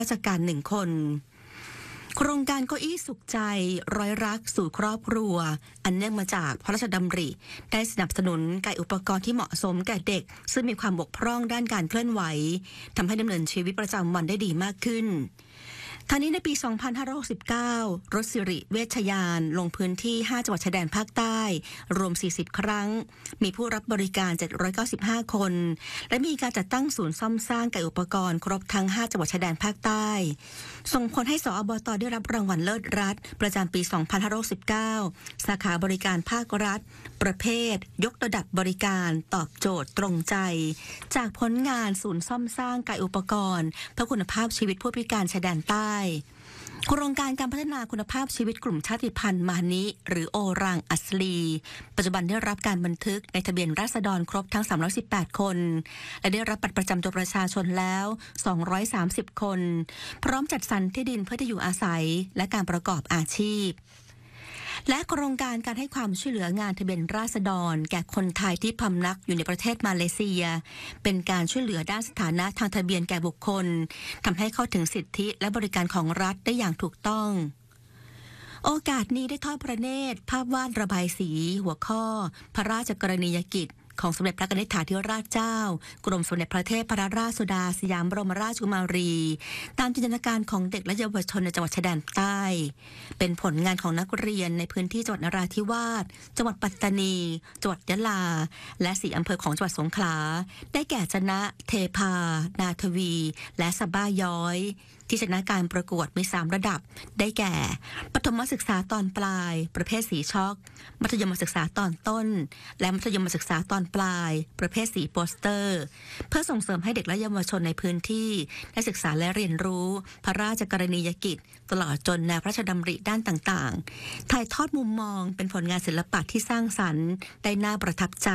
ราชการ1 คนโครงการเก้าอี้สุขใจร้อยรักสู่ครอบครัวอันเนื่องมาจากพระราชดำริได้สนับสนุนการอุปกรณ์ที่เหมาะสมแก่เด็กซึ่งมีความบกพร่องด้านการเคลื่อนไหวทำให้ดำเนินชีวิตประจำวันได้ดีมากขึ้นทางนี้ในปี 2569 รถสิริเวชยานลงพื้นที่ 5 จังหวัดชายแดนภาคใต้รวม 40 ครั้งมีผู้รับบริการ 795 คนและมีการจัดตั้งศูนย์ซ่อมสร้างกับอุปกรณ์ครบทั้ง 5 จังหวัดชายแดนภาคใต้ส่งผลให้สอบต.ได้รับรางวัลเลิศรัฐประจำปี 2569 สาขาบริการภาครัฐประเภทยกระดับบริการตอบโจทย์ตรงใจจากผลงานศูนย์ซ่อมสร้างกับอุปกรณ์เพื่อคุณภาพชีวิตผู้พิการชายแดนใต้โครงการการพัฒนาคุณภาพชีวิตกลุ่มชาติพันธุ์มานิหรือโอรังอัสลีปัจจุบันได้รับการบันทึกในทะเบียนราษฎรครบทั้ง318 คนและได้รับบัตรประจำตัวประชาชนแล้ว230 คนพร้อมจัดสรรที่ดินเพื่อที่อยู่อาศัยและการประกอบอาชีพและโครงการการให้ความช่วยเหลืองานทะเบียนราษฎรแก่คนไทยที่พำนักอยู่ในประเทศมาเลเซียเป็นการช่วยเหลือด้านสถานะทางทะเบียนแก่บุคคลทำให้เข้าถึงสิทธิและบริการของรัฐได้อย่างถูกต้องโอกาสนี้ได้ทอดพระเนตรภาพวาดระบายสีหัวข้อพระราชกรณียกิจของสมเด็จพระนิธิธิราชเจ้ากรมสมเด็จพระเทพรัตนราชสุดาสยามบรมราชกุมารีตามจินตนาการของเด็กและเยาวชนในจังหวัดชายแดนใต้เป็นผลงานของนักเรียนในพื้นที่จังหวัดนราธิวาสจังหวัดปัตตานีจังหวัดยะลาและ4 อำเภอของจังหวัดสงขลาได้แก่จะนะเทพานาทวีและสะบ้าย้อยที่ชนะการประกวดมี3 ระดับได้แก่ประถมศึกษาตอนปลายประเภทสีช็อกมัธยมศึกษาตอนต้นและมัธยมศึกษาตอนปลายประเภทสีโปสเตอร์เพื่อส่งเสริมให้เด็กและเยาวชนในพื้นที่ได้ศึกษาและเรียนรู้พระราชกรณียกิจตลอดจนแนวพระราชดำริด้านต่างๆถ่ายทอดมุมมองเป็นผลงานศิลปะที่สร้างสรรค์ได้น่าประทับใจ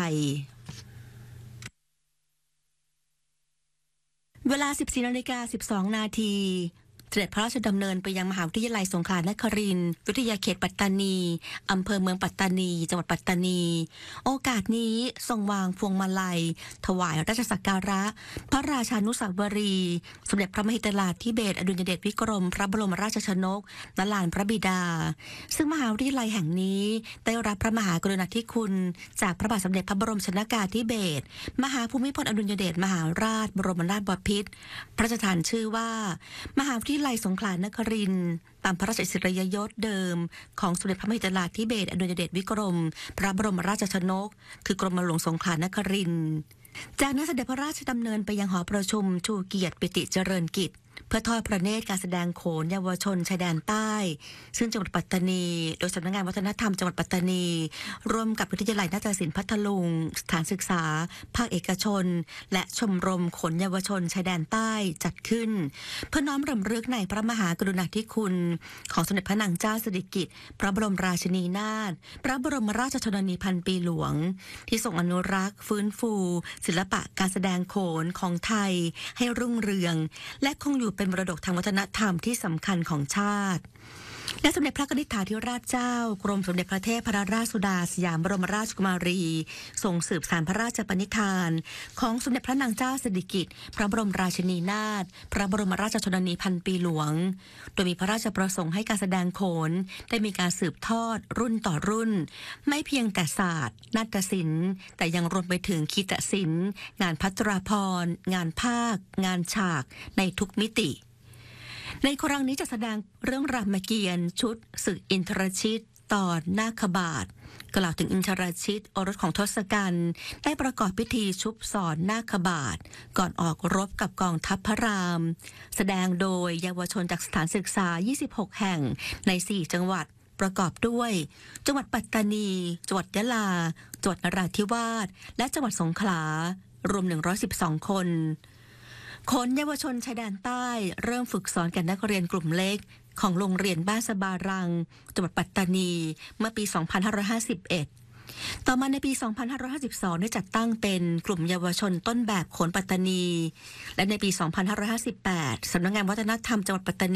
เวลา 14:12 นาทีเสด็จพระราชดำเนินไปยังมหาวิทยาลัยสงขลานครินทร์วิทยาเขตปัตตานีอำเภอเมืองปัตตานีจังหวัดปัตตานีโอกาสนี้ทรงวางพวงมาลัยถวายราชสักการะพระราชานุสาวรีย์สมเด็จพระมหิดลธิเบศรอดุลยเดชวิกรมพระบรมราชชนกณลานพระบิดาซึ่งมหาวิทยาลัยแห่งนี้ได้รับพระมหากรุณาธิคุณจากพระบาทสมเด็จพระบรมชนกาธิเบศรมหาภูมิพลอดุลยเดชมหาราชบรมนาถบพิตรพระราชทานชื่อว่ามหาวิทยาลัยสงขลานครินทร์ตามพระราชอิสริยยศเดิมของสมเด็จพระมหิดลธิเบศรอดุลยเดชวิกรมพระบรมราชชนกคือกรมหลวงสงขลานครินทร์จากนั้นเสด็จพระราชดำเนินไปยังหอประชุมชูเกียรติปิติเจริญกิจเพื่อทอดพระเนตรการแสดงโขนเยาวชนชายแดนใต้ซึ่งจังหวัดปัตตานีโดยสำนักงานวัฒนธรรมจังหวัดปัตตานีร่วมกับวิทยาลัยนาฏศิลป์พัทลุงสถานศึกษาภาคเอกชนและชมรมโขนเยาวชนชายแดนใต้จัดขึ้นเพื่อน้อมรำลึกในพระมหากรุณาธิคุณของสมเด็จพระนางเจ้าสิริกิติ์พระบรมราชินีนาถพระบรมราชชนนีพันปีหลวงที่ทรงอนุรักษ์ฟื้นฟูศิลปะการแสดงโขนของไทยให้รุ่งเรืองและคงอยู่เป็นมรดกทางวัฒนธรรมที่สำคัญของชาติและสมเด็จพระนิธิธิราชเจ้ากรมสมเด็จพระเทพรัตนราชสุดาสยามบรมราชกุมารีทรงสืบสานพระราชปณิธานของสมเด็จพระนางเจ้าสิริกิติ์พระบรมราชินีนาถพระบรมราชชนนีพันปีหลวงโดยมีพระราชประสงค์ให้การแสดงโขนได้มีการสืบทอดรุ่นต่อรุ่นไม่เพียงแต่ศาสตร์นาฏศิลป์แต่ยังรวมไปถึงคีตศิลป์งานภัตราภรณ์งานภาคงานฉากในทุกมิติในครั้งนี้จะแสดงเรื่องรามเกียรติ์ชุดศึกอินทรชิตตอนนาคบาทกล่าวถึงอินทรชิตโอรสของทศกัณฐ์ได้ประกอบพิธีชุบสอนนาคบาทก่อนออกรบกับกองทัพพระรามแสดงโดยเยาวชนจากสถานศึกษา26 แห่งใน4 จังหวัดประกอบด้วยจังหวัดปัตตานีจังหวัดยะลาจังหวัดนราธิวาสและจังหวัดสงขลารวม112 คนโขนเยาวชนชายแดนใต้เริ่มฝึกสอนแก่นักเรียนกลุ่มเล็กของโรงเรียนบ้านสบารังจังหวัดปัตตานีเมื่อปี 2551 ต่อมาในปี 2552 ได้จัดตั้งเป็นกลุ่มเยาวชนต้นแบบโขนปัตตานีและในปี 2558 สำนักงานวัฒนธรรมจังหวัดปัตตานี